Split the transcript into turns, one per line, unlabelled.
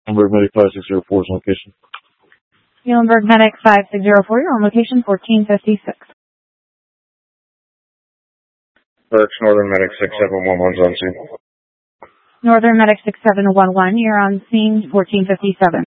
Muhlenberg Medic 5604 is location.
Muhlenberg Medic 5604, you're on location 1456.
Birch, Northern Medic 6711 on scene.
Northern Medic 6711, you're on scene 1457.